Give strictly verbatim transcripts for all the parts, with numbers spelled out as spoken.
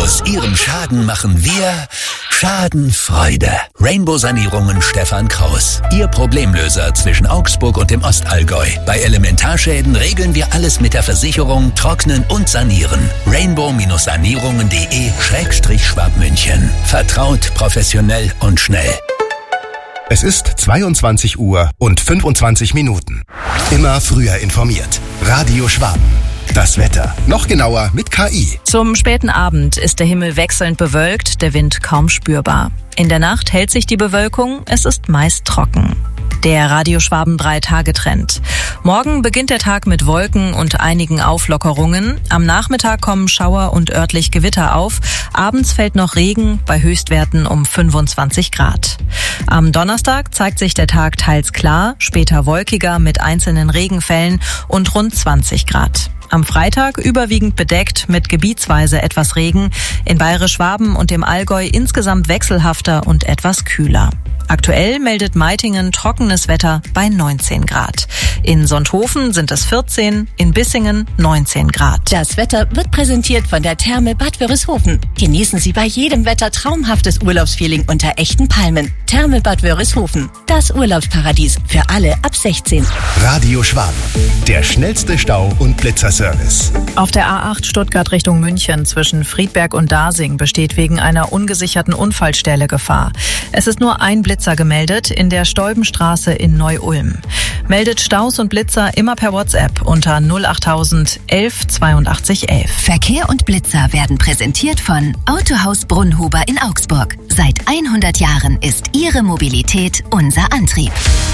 Aus Ihrem Schaden machen wir Schadenfreude. Rainbow Sanierungen Stefan Kraus. Ihr Problemlöser zwischen Augsburg und dem Ostallgäu. Bei Elementarschäden regeln wir alles mit der Versicherung, trocknen und sanieren. rainbow-sanierungen.de Schrägstrich Schwabmünchen. Vertraut, professionell und schnell. Es ist zweiundzwanzig Uhr und fünfundzwanzig Minuten. Immer früher informiert. Radio Schwaben. Das Wetter. Noch genauer mit K I. Zum späten Abend ist der Himmel wechselnd bewölkt, der Wind kaum spürbar. In der Nacht hält sich die Bewölkung, es ist meist trocken. Der Radio Schwaben drei Tage Trend. Morgen beginnt der Tag mit Wolken und einigen Auflockerungen. Am Nachmittag kommen Schauer und örtlich Gewitter auf. Abends fällt noch Regen bei Höchstwerten um fünfundzwanzig Grad. Am Donnerstag zeigt sich der Tag teils klar, später wolkiger mit einzelnen Regenfällen und rund zwanzig Grad. Am Freitag überwiegend bedeckt mit gebietsweise etwas Regen. In Bayerisch-Schwaben und dem Allgäu insgesamt wechselhafter und etwas kühler. Aktuell meldet Meitingen trockenes Wetter bei neunzehn Grad. In Sonthofen sind es vierzehn, in Bissingen neunzehn Grad. Das Wetter wird präsentiert von der Therme Bad Wörishofen. Genießen Sie bei jedem Wetter traumhaftes Urlaubsfeeling unter echten Palmen. Therme Bad Wörishofen, das Urlaubsparadies für alle ab sechzehn. Radio Schwaben, der schnellste Stau- und Blitzerservice. Auf der A acht Stuttgart Richtung München zwischen Friedberg und Dasing besteht wegen einer ungesicherten Unfallstelle Gefahr. Es ist nur ein Blitzer gemeldet in der Stolbenstraße in Neu-Ulm. Meldet Staus und Blitzer immer per WhatsApp unter null achttausend elf zweiundachtzig elf. Verkehr und Blitzer werden präsentiert von Autohaus Brunnhuber in Augsburg. Seit hundert Jahren ist Ihre Mobilität unser Antrieb.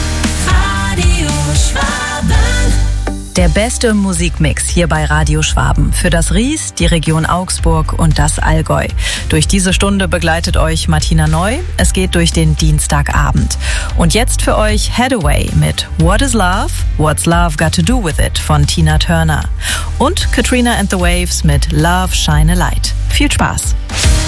Radio Schwaben. Der beste Musikmix hier bei Radio Schwaben. Für das Ries, die Region Augsburg und das Allgäu. Durch diese Stunde begleitet euch Martina Neu. Es geht durch den Dienstagabend. Und jetzt für euch Hathaway mit What is Love? What's Love Got to Do With It von Tina Turner. Und Katrina and the Waves mit Love Shine a Light. Viel Spaß!